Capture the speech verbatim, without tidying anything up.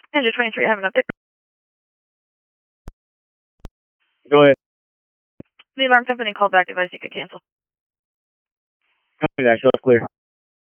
Engine twenty-three, I have an update. Go ahead. The alarm company called back, advised you could cancel. Copy that, show us clear.